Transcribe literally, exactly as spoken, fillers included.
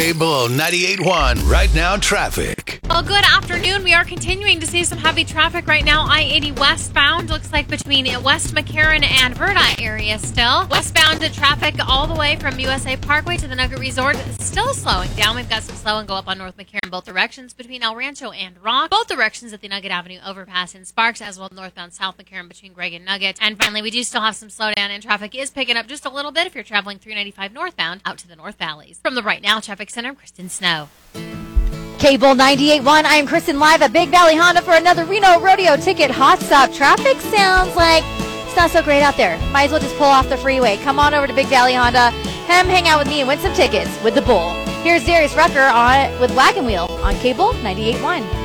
Cable ninety-eight point one, right now traffic. Well, good afternoon. We are continuing to see some heavy traffic right now. I eighty westbound looks like between West McCarran and Verdi area still. Westbound traffic all the way from U S A Parkway to the Nugget Resort still slowing down. We've got some slow and go up on North McCarran both directions between El Rancho and Rock. Both directions at the Nugget Avenue overpass in Sparks, as well as northbound South McCarran between Greg and Nugget. And finally, we do still have some slowdown, and traffic is picking up just a little bit if you're traveling three ninety-five northbound out to the North Valleys. From the Right Now Traffic Center, I'm Kristen Snow. Cable ninety-eight point one, I am Kristen live at Big Valley Honda for another Reno Rodeo Ticket Hot Stop. Traffic sounds like it's not so great out there. Might as well just pull off the freeway. Come on over to Big Valley Honda, come hang out with me and win some tickets with the Bull. Here's Darius Rucker on with Wagon Wheel on Cable ninety-eight point one.